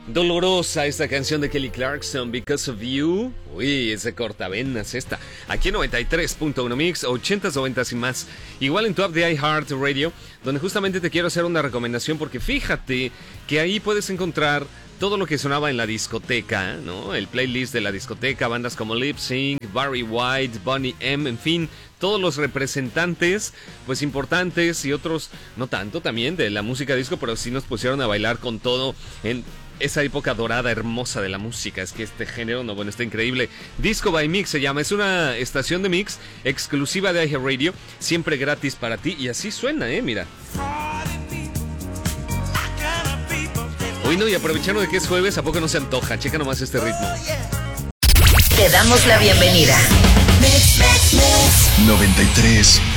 Dolorosa esta canción de Kelly Clarkson, Because of You. Uy, ese cortavenas esta. Aquí en 93.1 Mix, 80s, 90s y más. Igual en tu app de iHeartRadio, donde justamente te quiero hacer una recomendación, porque fíjate que ahí puedes encontrar todo lo que sonaba en la discoteca, ¿no? El playlist de la discoteca, bandas como Lip Sync, Barry White, Boney M, en fin, todos los representantes, pues importantes y otros no tanto también de la música disco, pero sí nos pusieron a bailar con todo en esa época dorada, hermosa de la música. Es que este género, no, bueno, está increíble. Disco by Mix se llama, es una estación de mix exclusiva de iHeartRadio, siempre gratis para ti, y así suena, mira. Uy, no, y aprovechando de que es jueves, ¿a poco no se antoja? Checa nomás este ritmo. Te damos la bienvenida. 93.